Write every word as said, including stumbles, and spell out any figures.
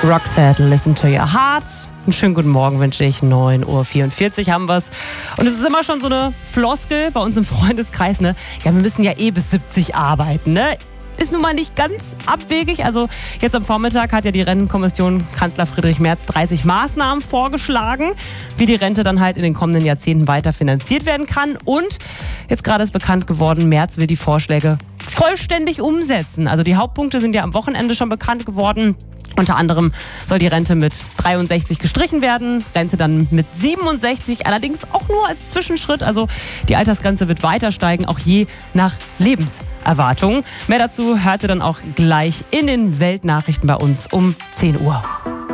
Roxette, Listen to Your Heart. Einen schönen guten Morgen wünsche ich. neun Uhr vierundvierzig haben wir es. Und es ist immer schon so eine Floskel bei uns im Freundeskreis, ne? Ja, wir müssen ja eh bis siebzig arbeiten, ne? Ist nun mal nicht ganz abwegig. Also jetzt am Vormittag hat ja die Rentenkommission Kanzler Friedrich Merz dreißig Maßnahmen vorgeschlagen, wie die Rente dann halt in den kommenden Jahrzehnten weiter finanziert werden kann. Und jetzt gerade ist bekannt geworden, Merz will die Vorschläge vollständig umsetzen. Also die Hauptpunkte sind ja am Wochenende schon bekannt geworden. Unter anderem soll die Rente mit dreiundsechzig gestrichen werden, Rente dann mit siebenundsechzig, allerdings auch nur als Zwischenschritt. Also die Altersgrenze wird weiter steigen, auch je nach Lebenserwartung. Mehr dazu hört ihr dann auch gleich in den Weltnachrichten bei uns um zehn Uhr.